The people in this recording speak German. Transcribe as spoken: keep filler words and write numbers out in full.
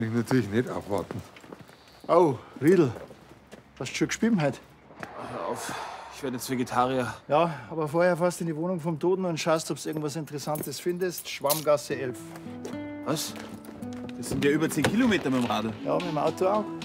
Ich natürlich nicht abwarten. Oh, Riedl, hast du schon gespielt heute? Hör auf, ich werde jetzt Vegetarier. Ja, aber vorher fährst du in die Wohnung vom Toten und schaust, ob du irgendwas Interessantes findest. Schwammgasse elf. Was? Das sind ja über zehn Kilometer mit dem Radl. Ja, mit dem Auto auch.